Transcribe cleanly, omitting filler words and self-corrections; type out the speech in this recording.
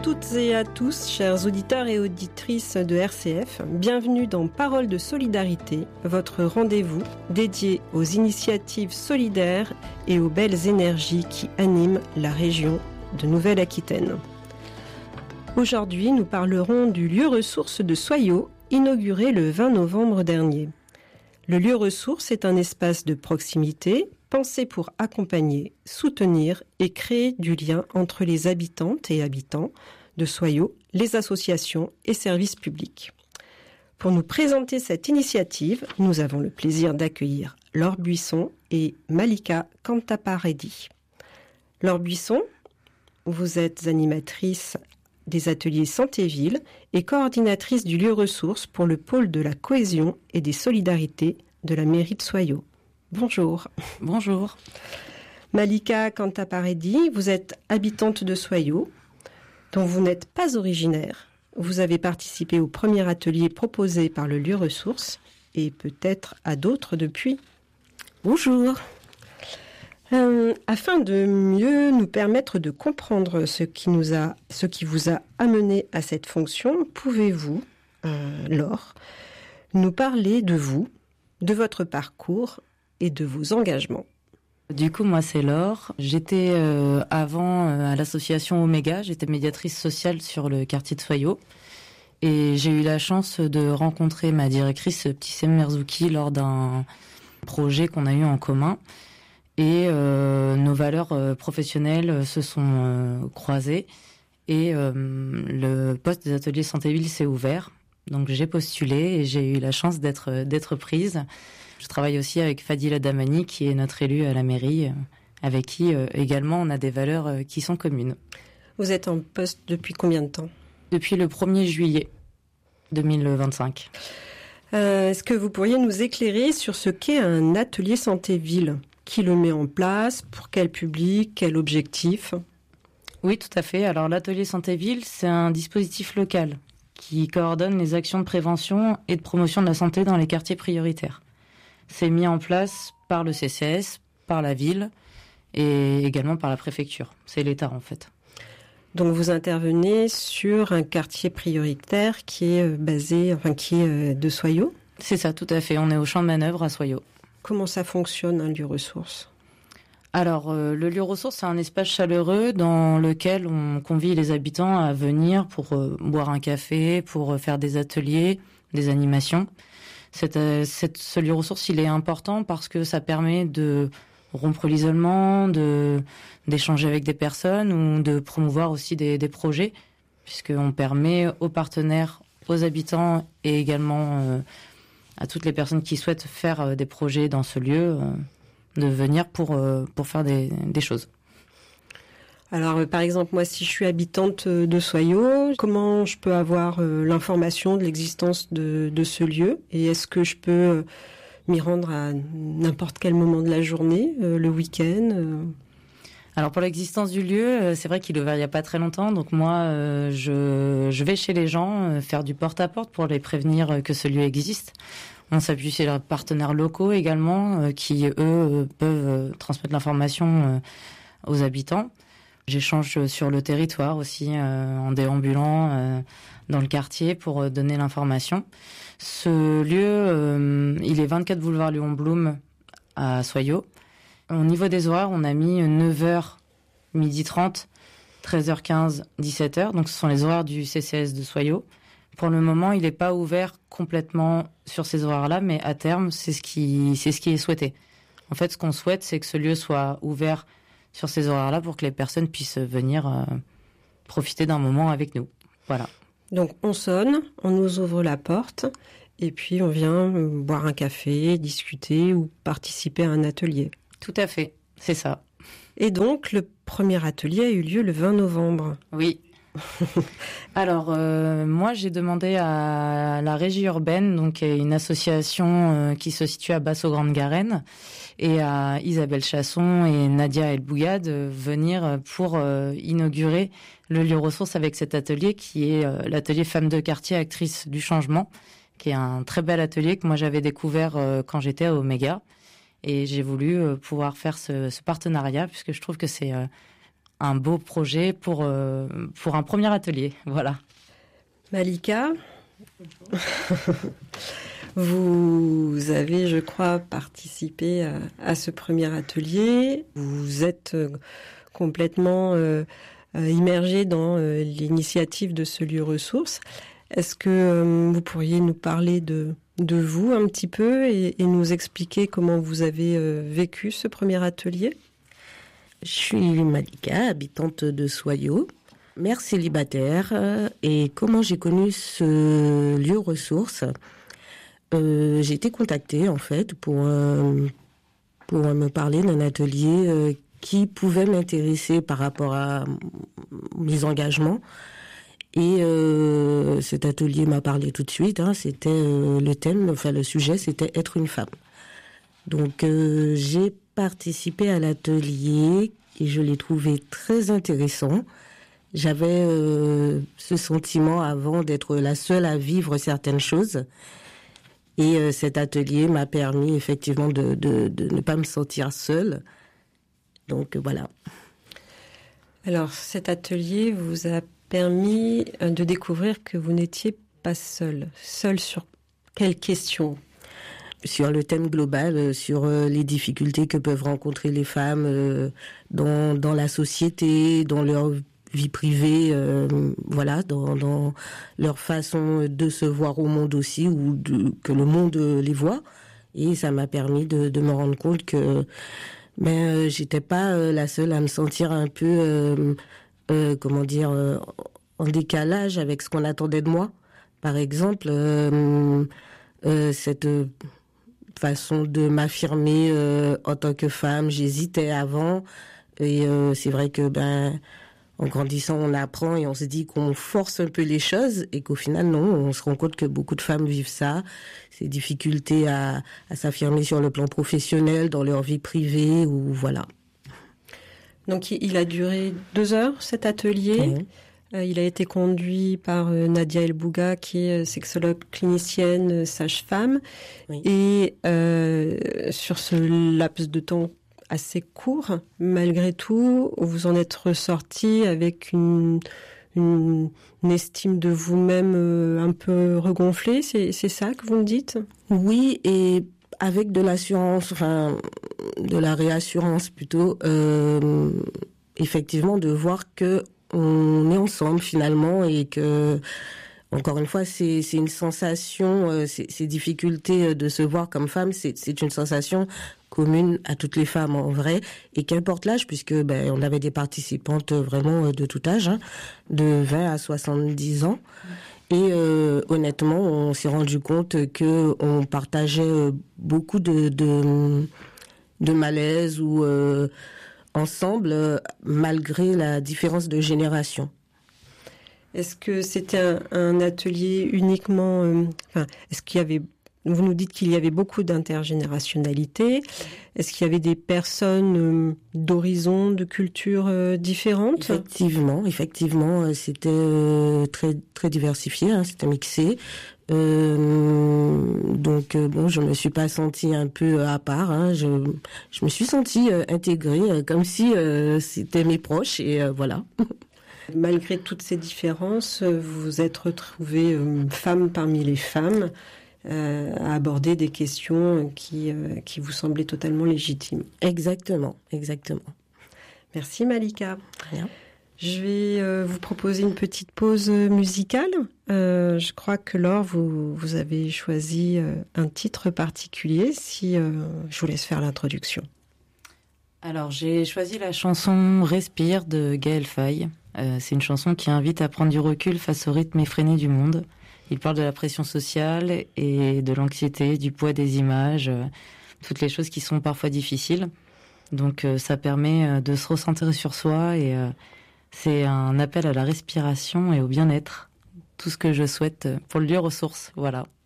Toutes et à tous, chers auditeurs et auditrices de RCF, bienvenue dans Paroles de solidarité, votre rendez-vous dédié aux initiatives solidaires et aux belles énergies qui animent la région de Nouvelle-Aquitaine. Aujourd'hui, nous parlerons du lieu ressource de Soyaux, inauguré le 20 novembre dernier. Le lieu ressource est un espace de proximité pensé pour accompagner, soutenir et créer du lien entre les habitantes et habitants de Soyaux, les associations et services publics. Pour nous présenter cette initiative, nous avons le plaisir d'accueillir Laure Buisson et Malika Kantaparedi. Laure Buisson, vous êtes animatrice des ateliers Santé-Ville et coordinatrice du lieu ressource pour le pôle de la cohésion et des solidarités de la mairie de Soyaux. Bonjour. Bonjour. Malika Kantaparedi, vous êtes habitante de Soyaux, dont vous n'êtes pas originaire. Vous avez participé au premier atelier proposé par le lieu ressource et peut-être à d'autres depuis. Bonjour. Afin de mieux nous permettre de comprendre ce qui vous a amené à cette fonction, pouvez-vous, Laure, nous parler de vous, de votre parcours et de vos engagements? Du coup, moi, c'est Laure. J'étais avant à l'association Omega. J'étais médiatrice sociale sur le quartier de Soyaux. Et j'ai eu la chance de rencontrer ma directrice, Ptissem Merzouki, lors d'un projet qu'on a eu en commun. Et nos valeurs professionnelles se sont croisées. Et le poste des ateliers Santé-Ville s'est ouvert. Donc j'ai postulé et j'ai eu la chance d'être prise. Je travaille aussi avec Fadila Damani, qui est notre élue à la mairie, avec qui également on a des valeurs qui sont communes. Vous êtes en poste depuis combien de temps ? Depuis le 1er juillet 2025. Est-ce que vous pourriez nous éclairer sur ce qu'est un atelier Santé-Ville ? Qui le met en place ? Pour quel public ? Quel objectif ? Oui, tout à fait. Alors l'atelier Santé-Ville, c'est un dispositif local qui coordonne les actions de prévention et de promotion de la santé dans les quartiers prioritaires. C'est mis en place par le CCS, par la ville et également par la préfecture. C'est l'État en fait. Donc vous intervenez sur un quartier prioritaire qui est de Soyaux ? C'est ça, tout à fait. On est au champ de manœuvre à Soyaux. Comment ça fonctionne, un lieu ressource ? Alors, le lieu ressource, c'est un espace chaleureux dans lequel on convie les habitants à venir pour boire un café, pour faire des ateliers, des animations. Ce lieu ressource, il est important parce que ça permet de rompre l'isolement, d'échanger avec des personnes ou de promouvoir aussi des projets, puisqu'on permet aux partenaires, aux habitants et également à toutes les personnes qui souhaitent faire des projets dans ce lieu de venir pour faire des choses. Alors, par exemple, moi, si je suis habitante de Soyaux, comment je peux avoir l'information de l'existence de ce lieu ? Et est-ce que je peux m'y rendre à n'importe quel moment de la journée, le week-end Alors, pour l'existence du lieu, c'est vrai qu'il est ouvert il n'y a pas très longtemps. Donc moi, je vais chez les gens faire du porte-à-porte pour les prévenir que ce lieu existe. On s'appuie sur les partenaires locaux également qui, eux, peuvent transmettre l'information aux habitants. J'échange sur le territoire aussi, en déambulant dans le quartier pour donner l'information. Ce lieu, il est 24 boulevard Léon Blum à Soyaux. Au niveau des horaires, on a mis 9h, 12h30, 13h15, 17h. Donc ce sont les horaires du CCS de Soyaux. Pour le moment, il n'est pas ouvert complètement sur ces horaires-là, mais à terme, c'est ce qui est souhaité. En fait, ce qu'on souhaite, c'est que ce lieu soit ouvert sur ces horaires-là pour que les personnes puissent venir profiter d'un moment avec nous. Voilà. Donc on sonne, on nous ouvre la porte et puis on vient boire un café, discuter ou participer à un atelier. Tout à fait, c'est ça. Et donc le premier atelier a eu lieu le 20 novembre. Oui. Alors moi j'ai demandé à la régie urbaine, donc une association qui se situe à Basso-Grande-Garenne, et à Isabelle Chasson et Nadia El Bouya de venir pour inaugurer le lieu ressource avec cet atelier qui est l'atelier Femmes de quartier actrices du changement, qui est un très bel atelier que moi j'avais découvert quand j'étais à Omega, et j'ai voulu pouvoir faire ce partenariat puisque je trouve que c'est un beau projet pour un premier atelier. Voilà. Malika, vous avez, je crois, participé à ce premier atelier. Vous êtes complètement immergé dans l'initiative de ce lieu ressource. Est-ce que vous pourriez nous parler de vous un petit peu et nous expliquer comment vous avez vécu ce premier atelier ? Je suis Malika, habitante de Soyaux, mère célibataire. Et comment j'ai connu ce lieu ressource ? J'ai été contactée en fait pour me parler d'un atelier qui pouvait m'intéresser par rapport à mes engagements. Et cet atelier m'a parlé tout de suite. C'était le sujet, c'était être une femme. Donc j'ai participé à l'atelier et je l'ai trouvé très intéressant. J'avais ce sentiment avant d'être la seule à vivre certaines choses. Et cet atelier m'a permis effectivement de ne pas me sentir seule. Donc voilà. Alors cet atelier vous a permis de découvrir que vous n'étiez pas seule. Seule sur quelles questions ? Sur le thème global, sur les difficultés que peuvent rencontrer les femmes dans la société, dans leur vie privée, dans leur façon de se voir au monde aussi, ou que le monde les voit. Et ça m'a permis de me rendre compte que j'étais pas la seule à me sentir un peu, en décalage avec ce qu'on attendait de moi. Par exemple, cette façon de m'affirmer en tant que femme, j'hésitais avant. Et c'est vrai que en grandissant, on apprend et on se dit qu'on force un peu les choses et qu'au final, non, on se rend compte que beaucoup de femmes vivent ça, ces difficultés à s'affirmer sur le plan professionnel, dans leur vie privée, ou voilà. Donc, il a duré 2 heures, cet atelier. Il a été conduit par Nadia Elbouga, qui est sexologue clinicienne, sage-femme. Oui. Et sur ce laps de temps assez court, malgré tout, vous en êtes ressorti avec une estime de vous-même un peu regonflée, c'est ça que vous me dites ? Oui, et avec de l'assurance, de la réassurance plutôt, effectivement, de voir que on est ensemble finalement et que, encore une fois, c'est une sensation, ces difficultés de se voir comme femme, c'est une sensation commune à toutes les femmes en vrai, et qu'importe l'âge, puisque on avait des participantes vraiment de tout âge, de 20 à 70 ans. Et honnêtement, on s'est rendu compte que on partageait beaucoup de malaise ou ensemble, malgré la différence de génération. Est-ce que c'était un atelier uniquement... est-ce qu'il y avait... Vous nous dites qu'il y avait beaucoup d'intergénérationnalité. Est-ce qu'il y avait des personnes d'horizons, de cultures différentes ? Effectivement, c'était très très diversifié, c'était mixé. Je me suis pas sentie un peu à part. Je me suis sentie intégrée, comme si c'était mes proches, et voilà. Malgré toutes ces différences, vous vous êtes retrouvée femme parmi les femmes, à aborder des questions qui vous semblaient totalement légitimes. Exactement. Merci Malika. Rien. Je vais vous proposer une petite pause musicale. Je crois que Laure, vous avez choisi un titre particulier, si je vous laisse faire l'introduction. Alors, j'ai choisi la chanson « Respire » de Gaël Faye. C'est une chanson qui invite à prendre du recul face au rythme effréné du monde. Il parle de la pression sociale et de l'anxiété, du poids des images, toutes les choses qui sont parfois difficiles. Donc ça permet de se recentrer sur soi et c'est un appel à la respiration et au bien-être. Tout ce que je souhaite pour le lieu ressource, voilà.